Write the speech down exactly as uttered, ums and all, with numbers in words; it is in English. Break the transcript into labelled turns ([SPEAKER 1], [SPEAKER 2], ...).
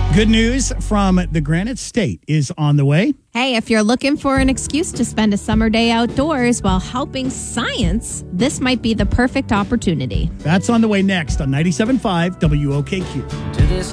[SPEAKER 1] Good news from the Granite State is on the way.
[SPEAKER 2] Hey, if you're looking for an excuse to spend a summer day outdoors while helping science, this might be the perfect opportunity.
[SPEAKER 1] That's on the way next on ninety-seven point five W O K Q.
[SPEAKER 3] To this